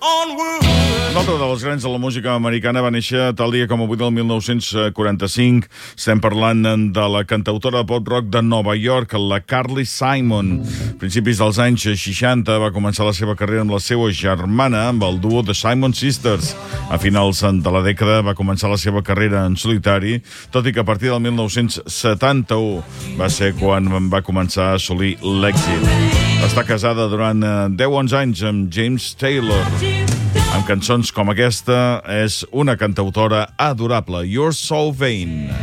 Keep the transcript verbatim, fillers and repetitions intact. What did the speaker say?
Una altra de les grans de la música americana va néixer tal dia com avui del mil nou-cents quaranta-cinc. Estem parlant de la cantautora de pop-rock de Nova York, la Carly Simon. A principis dels anys seixanta va començar la seva carrera amb la seva germana, amb el duo The Simon Sisters. A finals de la dècada va començar la seva carrera en solitari, tot i que a partir del mil nou-cents setanta-u va ser quan va començar a assolir l'èxit. Està casada durant deu anys amb James Taylor. Amb cançons com aquesta, és una cantautora adorable. You're So Vain.